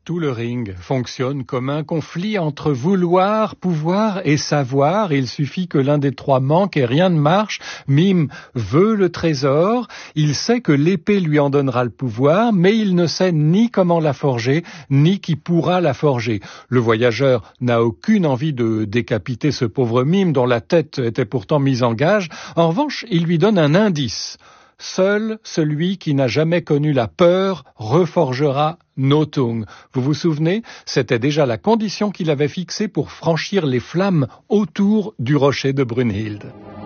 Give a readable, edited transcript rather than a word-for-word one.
Tout le ring fonctionne comme un conflit entre vouloir, pouvoir et savoir. Il suffit que l'un des trois manque et rien ne marche. Mime veut le trésor. Il sait que l'épée lui en donnera le pouvoir, mais il ne sait ni comment la forger, ni qui pourra la forger. Le voyageur n'a aucune envie de décapiter ce pauvre Mime dont la tête était pourtant mise en gage. En revanche, il lui donne un indice. Seul celui qui n'a jamais connu la peur reforgera Nothung. Vous vous souvenez, c'était déjà la condition qu'il avait fixée pour franchir les flammes autour du rocher de Brunhild.